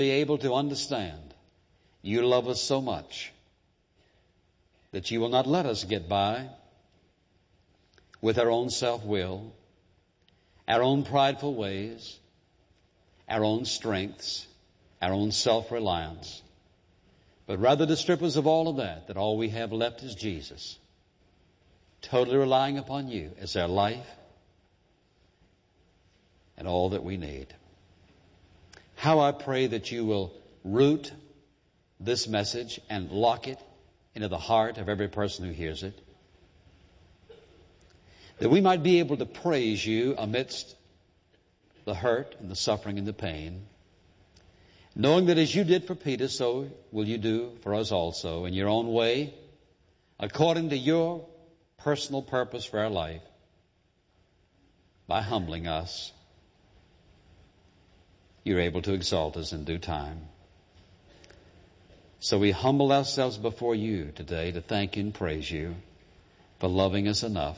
be able to understand you love us so much that you will not let us get by with our own self-will, our own prideful ways, our own strengths, our own self-reliance, but rather to strip us of all of that all we have left is Jesus, totally relying upon you as our life and all that we need. How I pray that you will root this message and lock it into the heart of every person who hears it, that we might be able to praise you amidst the hurt and the suffering and the pain, knowing that as you did for Peter, so will you do for us also in your own way, according to your personal purpose for our life, by humbling us. You're able to exalt us in due time. So we humble ourselves before you today to thank you and praise you for loving us enough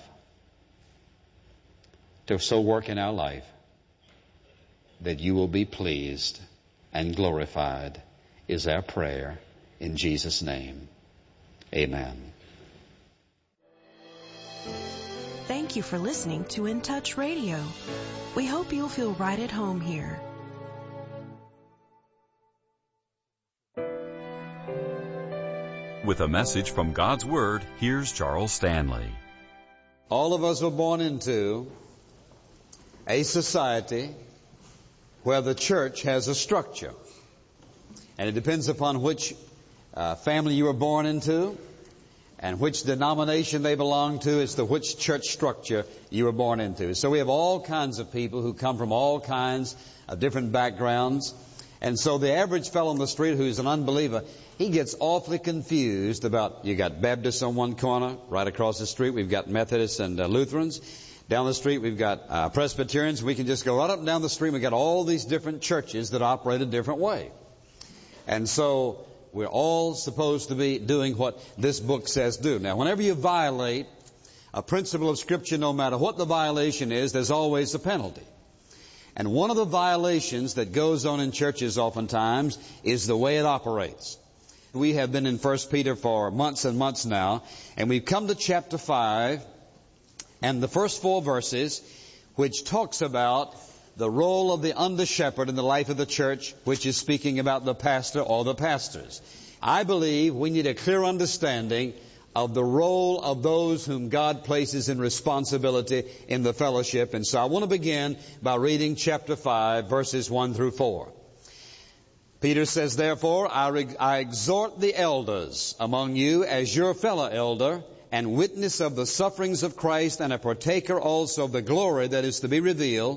to so work in our life that you will be pleased and glorified is our prayer in Jesus' name. Amen. Thank you for listening to In Touch Radio. We hope you'll feel right at home here. With a message from God's Word, here's Charles Stanley. All of us were born into a society where the church has a structure. And it depends upon which family you were born into and which denomination they belong to as to which church structure you were born into. So we have all kinds of people who come from all kinds of different backgrounds. And so the average fellow on the street who's an unbeliever, he gets awfully confused about, you got Baptists on one corner, right across the street we've got Methodists and Lutherans. Down the street we've got Presbyterians. We can just go right up and down the street. We've got all these different churches that operate a different way. And so we're all supposed to be doing what this book says do. Now, whenever you violate a principle of Scripture, no matter what the violation is, there's always a penalty. And one of the violations that goes on in churches oftentimes is the way it operates. We have been in 1 Peter for months and months now, and we've come to chapter 5 and the first 4 verses, which talks about the role of the under-shepherd in the life of the church, which is speaking about the pastor or the pastors. I believe we need a clear understanding of the role of those whom God places in responsibility in the fellowship. And so I want to begin by reading chapter 5, verses 1 through 4. Peter says, "Therefore, I exhort the elders among you as your fellow elder and witness of the sufferings of Christ and a partaker also of the glory that is to be revealed.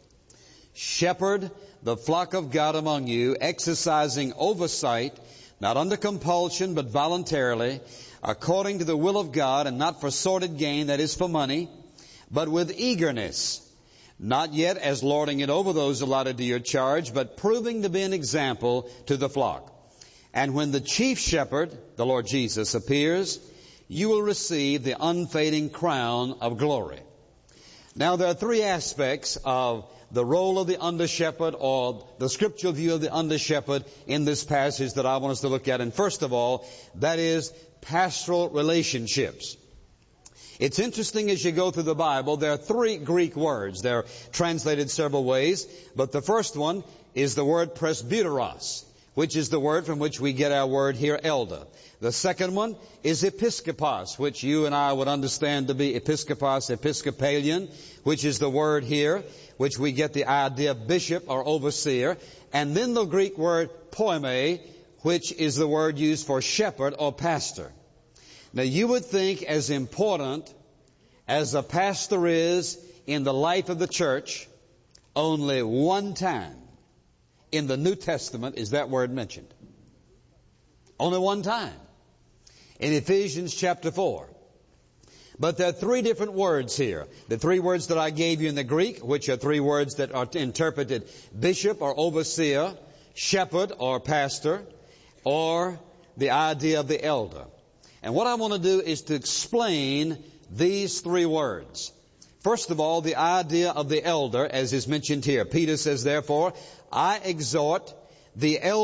Shepherd the flock of God among you, exercising oversight, not under compulsion, but voluntarily, according to the will of God, and not for sordid gain, that is for money, but with eagerness, not yet as lording it over those allotted to your charge, but proving to be an example to the flock. And when the chief shepherd, the Lord Jesus, appears, you will receive the unfading crown of glory." Now, there are 3 aspects of the role of the under-shepherd, or the scriptural view of the under-shepherd in this passage that I want us to look at. And first of all, that is pastoral relationships. It's interesting as you go through the Bible, there are 3 Greek words. They're translated several ways, but the first one is the word presbyteros, which is the word from which we get our word here, elder. The second one is episkopos, which you and I would understand to be episkopos, episcopalian, which is the word here, which we get the idea of bishop or overseer. And then the Greek word poime, which is the word used for shepherd or pastor. Now, you would think as important as a pastor is in the life of the church, only one time in the New Testament is that word mentioned. Only one time. In Ephesians chapter 4. But there are 3 different words here. The 3 words that I gave you in the Greek, which are 3 words that are interpreted bishop or overseer, shepherd or pastor, or the idea of the elder. And what I want to do is to explain these 3 words. First of all, the idea of the elder, as is mentioned here. Peter says, "Therefore, I exhort the elder